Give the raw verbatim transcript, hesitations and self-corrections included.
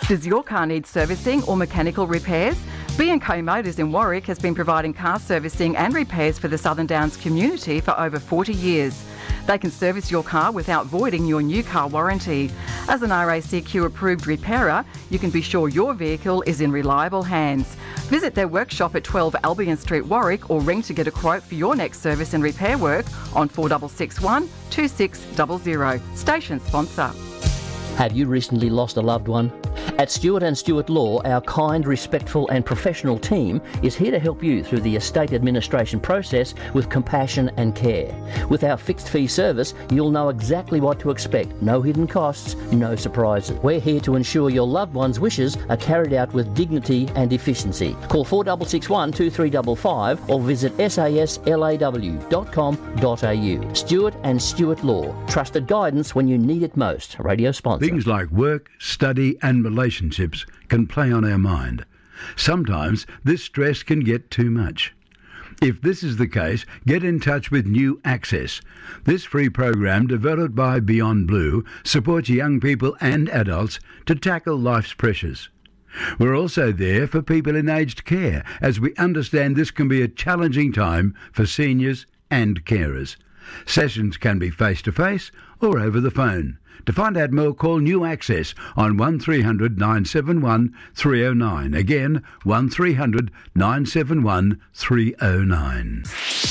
Does your car need servicing or mechanical repairs? B and K Motors in Warwick has been providing car servicing and repairs for the Southern Downs community for over forty years. They can service your car without voiding your new car warranty. As an R A C Q approved repairer, you can be sure your vehicle is in reliable hands. Visit their workshop at twelve Albion Street, Warwick, or ring to get a quote for your next service and repair work on four six six one, two six zero zero. Station sponsor. Have you recently lost a loved one? At Stewart and Stewart Law, our kind, respectful and professional team is here to help you through the estate administration process with compassion and care. With our fixed fee service, you'll know exactly what to expect. No hidden costs, no surprises. We're here to ensure your loved one's wishes are carried out with dignity and efficiency. Call four six six one, two three five five or visit s a s law dot com dot a u. Stewart and Stewart Law. Trusted guidance when you need it most. Radio sponsor. Things like work, study and relationships can play on our mind. Sometimes this stress can get too much. If this is the case, get in touch with New Access. This free program developed by Beyond Blue supports young people and adults to tackle life's pressures. We're also there for people in aged care, as we understand this can be a challenging time for seniors and carers. Sessions can be face-to-face or over the phone. To find out more, call New Access on one three hundred nine seven one three oh nine. Again, one three hundred nine seven one three oh nine.